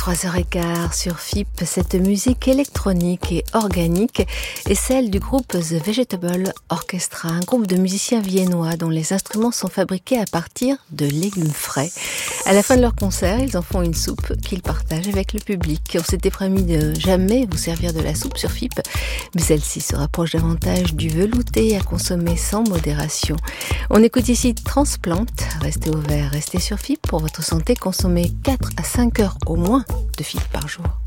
3h15 sur FIP, cette musique électronique et organique est celle du groupe The Vegetable Orchestra, un groupe de musiciens viennois dont les instruments sont fabriqués à partir de légumes frais. À la fin de leur concert, ils en font une soupe qu'ils partagent avec le public. On s'était promis de jamais vous servir de la soupe sur FIP, mais celle-ci se rapproche davantage du velouté à consommer sans modération. On écoute ici Transplante. Restez au vert, restez sur FIP pour votre santé. Consommez 4 à 5 heures au moins de FIP par jour.